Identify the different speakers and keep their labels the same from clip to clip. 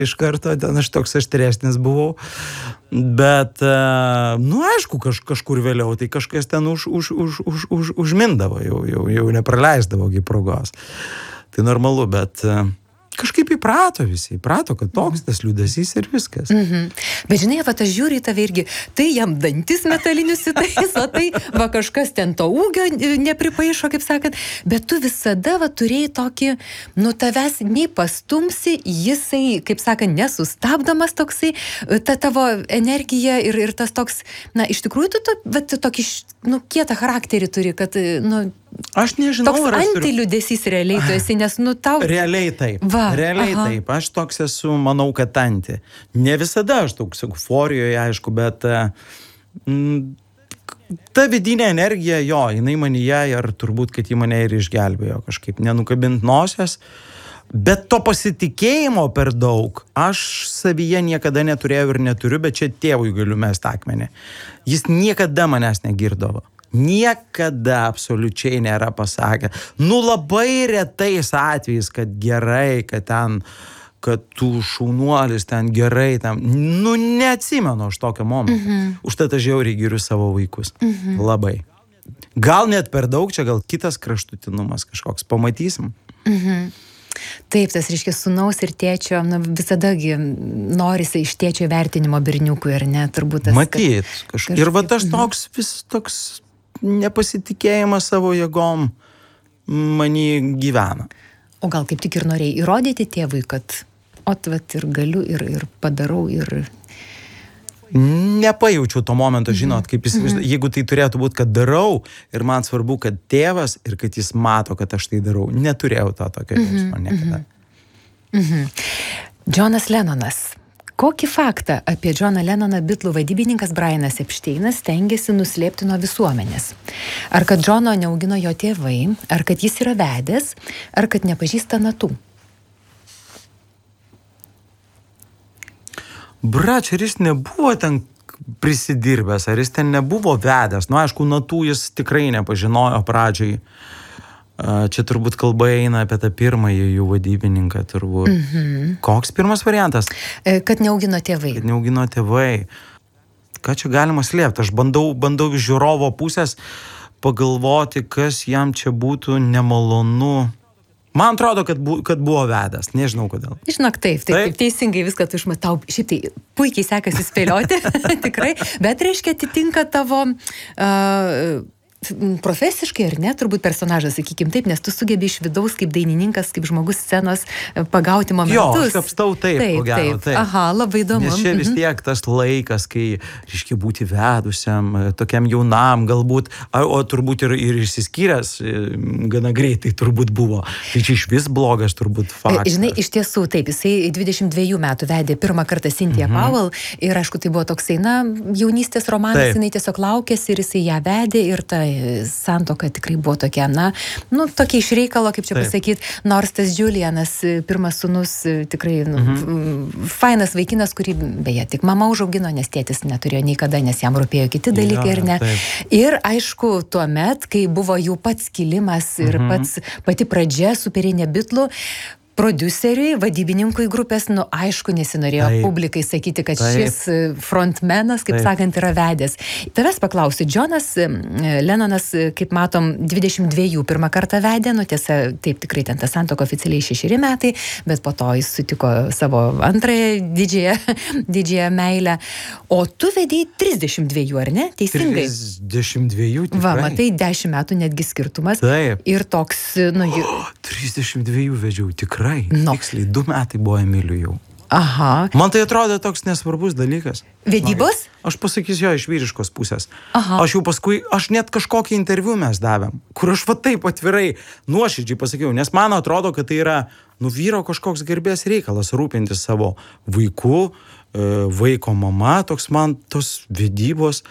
Speaker 1: iš karto, ten aš toks aštresnis buvau. Bet, aišku, kažkur vėliau, tai kažkas ten užmindavo, jau nepraleisdavo progos. Tai normalu, bet kažkaip įprato, kad toks tas liūdesys ir viskas.
Speaker 2: Bet žinai, va, aš žiūriu į tave irgi, tai jam dantis metalinius įtaiso, tai va kažkas ten to ūgio nepripaišo, kaip sakant, bet tu visada va turėjai tokį, tavęs nei pastumsi, jisai, kaip sakant, nesustabdomas toksai, ta tavo energija ir tas toks, iš tikrųjų tu tokį, kietą charakterį turi, kad,
Speaker 1: aš nežinau,
Speaker 2: toks antiliūdesys realiai tu esi, nes, tau...
Speaker 1: Realiai taip. Taip. Aš toks esu, manau, kad anti. Ne visada aš toks euforijoje, aišku, bet ta vidinė energija, jinai manyje ir turbūt, kad ji mane ir išgelbėjo kažkaip nenukabint nosies. Bet to pasitikėjimo per daug aš savyje niekada neturėjau ir neturiu, bet čia tėvui galiu mest akmenį. Jis niekada manęs negirdavo. Niekada absoliučiai nėra pasakę. Labai retais atvejais, kad gerai, kad tu šaunuolis ten gerai, neatsimenu aš tokio momento. Užtat aš žiauriai giriu savo vaikus. Labai. Gal net per daug, čia gal kitas kraštutinumas kažkoks, pamatysim.
Speaker 2: Taip, tas reiškia sūnaus ir tėčio, visadagi norisi iš tėčio vertinimo berniukui, ar ne, turbūt tas...
Speaker 1: Matyt, kažkaip. Ir va aš toks nepasitikėjimas savo jėgom manį gyvena.
Speaker 2: O gal kaip tik ir norėjai įrodyti tėvui, kad ir galiu, ir padarau, ir...
Speaker 1: Nepajaučiau to momento, žinot, kaip jeigu tai turėtų būti, kad darau, ir man svarbu, kad tėvas, ir kad jis mato, kad aš tai darau. Neturėjau to tokio jausmo niekada.
Speaker 2: Džonas Lenonas. Kokį faktą apie Džoną Lenoną Bitlų vadybininkas Brianas Epšteinas stengiasi nuslėpti nuo visuomenės? Ar kad Džono neaugino jo tėvai, ar kad jis yra vedęs, ar kad nepažįsta natų?
Speaker 1: Brač, ar jis nebuvo ten prisidirbęs, ar jis ten nebuvo vedęs? Aišku, natų jis tikrai nepažinojo pradžiai. Čia turbūt kalba eina apie tą pirmąjį jų vadybininką, turbūt. Koks pirmas variantas?
Speaker 2: Kad neaugino tėvai.
Speaker 1: Kad neaugino tėvai. Ką čia galima slėpti? Aš bandau iš žiūrovo pusės pagalvoti, kas jam čia būtų nemalonu. Man atrodo, kad buvo vedęs. Nežinau kodėl.
Speaker 2: Žinok, taip, teisingai viską tu išmatau. Šiaip tai puikiai sekasi spėlioti, tikrai. Bet reiškia atitinka tavo... profesiškai ar ne, turbūt personažas, sakykim taip, nes tu sugebi iš vidaus kaip dainininkas, kaip žmogus scenos pagauti momentus.
Speaker 1: Jo, aš kapstau taip, ko gero, taip.
Speaker 2: Aha, labai įdomu.
Speaker 1: Nes čia vis tiek tas laikas, kai, reiškia, būti vedusiam, tokiam jaunam, galbūt, o turbūt ir išsiskyręs gana greitai turbūt buvo. Tai čia iš vis blogas turbūt faktas.
Speaker 2: Žinai, iš tiesų, taip, jisai 22 metų vedė pirmą kartą Cynthia Powell ir, aišku, tai buvo toksai, jaunystės romanas, jinai tiesiog laukėsi ir jisai ją vedė ir ta santuoka tikrai buvo tokia, tokia iš reikalo, kaip čia pasakyti, nors tas Julianas, pirmas sūnus, tikrai, fainas vaikinas, kurį, beje, tik mama užaugino, nes tėtis neturėjo niekada, nes jam rūpėjo kiti dalykai, ar ne. Ir, aišku, tuomet, kai buvo jų pats kilimas ir pati pradžia superinė Bitlų, prodiuseriui, vadybininkui grupės, aišku, nesinorėjo publikai sakyti, kad šis frontmenas, kaip sakant, yra vedęs. Tavęs paklausiu, Džonas Lenonas, kaip matom, 22 pirmą kartą vedė, tiesa, taip tikrai ten ta santuoka oficialiai 6 metai, bet po to jis sutiko savo antrąją didžiąją meilę. O tu vedėjai 32, ar ne? Teisingai?
Speaker 1: 32, tikrai.
Speaker 2: Va, matai, 10 metų netgi skirtumas.
Speaker 1: Taip.
Speaker 2: Ir toks,
Speaker 1: 32 vedžiau, tikrai. Tiksliai, 2 metai buvo Emiliu jau.
Speaker 2: Aha.
Speaker 1: Man tai atrodo toks nesvarbus dalykas.
Speaker 2: Vedybos?
Speaker 1: Aš pasakysiu jo iš vyriškos pusės.
Speaker 2: Aha.
Speaker 1: Aš jau paskui, net kažkokį interviu mes davėm, kur aš taip atvirai, nuoširdžiai pasakiau, nes man atrodo, kad tai yra, vyro kažkoks garbės reikalas rūpintis savo vaiku, vaiko mama, toks man tos vedybos.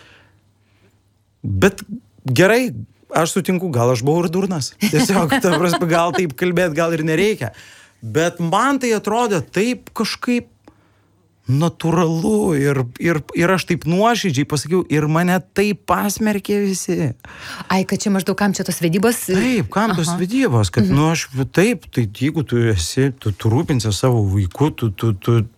Speaker 1: Bet gerai, aš sutinku, gal aš buvau ir durnas. Tiesiog, gal taip kalbėt, gal ir nereikia. Bet man tai atrodė taip kažkaip natūralu ir aš taip nuoširdžiai pasakiau ir mane taip pasmerkė visi.
Speaker 2: Ai, kad čia maždaug kam čia tos vedybos?
Speaker 1: Taip, kam tos vedybos, kad aš taip, tai jeigu tu esi, tu rūpinsi savo vaiku, tu